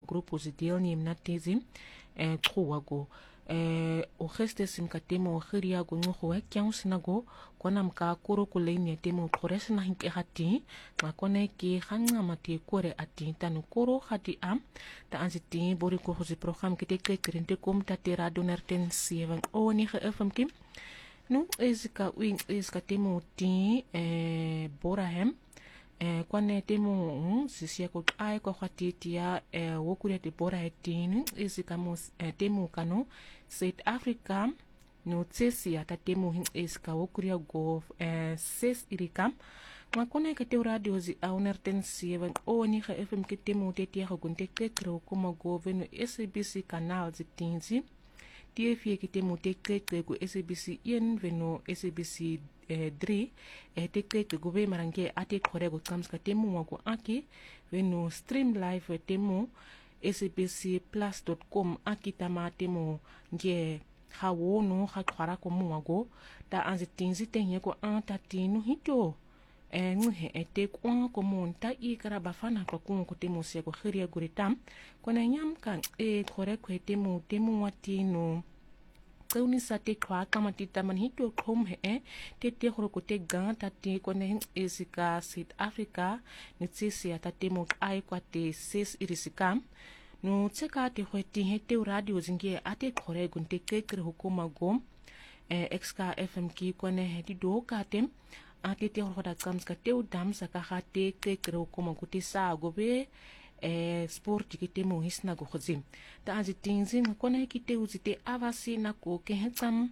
grupo zideelneem na tezi chuwago Ogestes mkatemo khiria go ngo kyang sinago kona mka koro kuleni temo kores na hinke hati makone ki khanga mati kore ati tanu koro hati am ta anziti bori ko hosi program kite krente kom ta tera donerten 7 ni gefm kim nu ezika wing ezika temo ti borahem kwane temo sisia ko ai ko hati tia wokuria te borahetin ezika mo temo kano South Africa no tsesia ta temo hin ezika wokuria go ses irikam makone ke te radio zi aunerten 7 ni fm ke temo te tia go kunte kekro kuma go veno SABC canal zi tinzi TFI ke temo te kekre go SABC yen veno SABC 3 te kekre go be marange ate kore go kams ka temo wago aki veno stream live temo sabcplus.com akitama temo nge hawo no khatwara ko muwago ta anzitinzi tenye ko antatinu hito nguhe ete kwa ko monta ikara bafana ko ko temo se ko khiria guritam kona nyam kan kore ko temo watino kauni sate kwa kama titaman hito kom te horo ko te ganta te kona ezika South Africa nitsisi atatemo ai kwa te ses irisikam no tseka te hoti hete radio zingie ate kore gunte kekre hukuma gom exka fm ki kone hedi do katem ate te hoda kams ka te udam saka hate kekre hukuma guti sa gobe sport ki te mo hisna go khozim ta azitinzi kone ki te uzite avasi na ko ke hetsam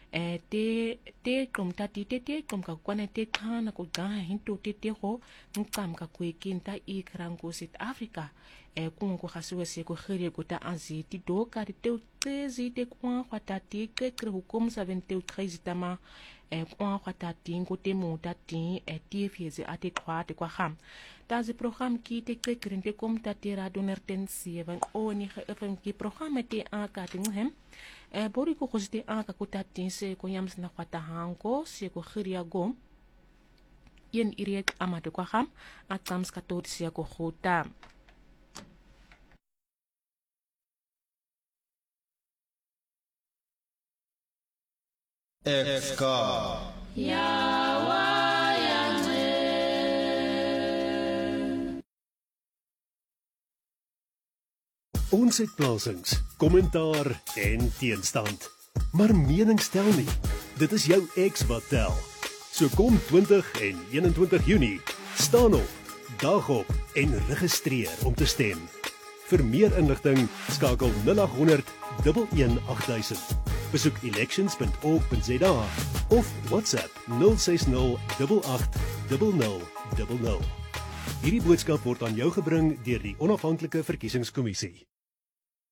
te kom tati te kom ka kwane te kana ko ga hinto te ho nkam ka ko ikinta ikrango South Africa kungo khasiwe se ko khire ko ta anzi ti do ka te tsezi te kwa kwatati ke kre hukum 73 tama kwa kwatati ngote mo tati TFI ate kwa te kwa ham ta zi program ki te ke krente kom tati radonerten 7 ni fm ki program te aka te nghem bori ko khosite aka ko tati se ko yams na kwata hango se ko khiria gom yen iriek amade kwa ham atams ka tot se ko khota Exka Ons het plasings, kommentaar en teenstand. Maar menings tel nie. Dit is jou ex wat tel. So kom 20 en 21 Junie, staan op, dag op en registreer om te stem. Vir meer inligting skakel 0800 11800. Besoek elections.org.za of WhatsApp 060 88 0000. Hierdie boodskap word aan jou gebring deur die Onafhanklike Verkiesingskommissie.